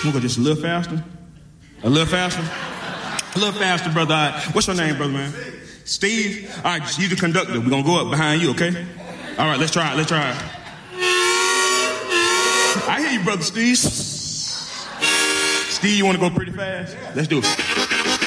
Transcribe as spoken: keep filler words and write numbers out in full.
We'll go just a little faster. A little faster. A little faster, brother. All right. What's your name, brother, man? Steve. All right, you the conductor. We're going to go up behind you, okay? All right, let's try it. Let's try it. I hear you, brother Steve. Steve, you want to go pretty fast? Let's do it.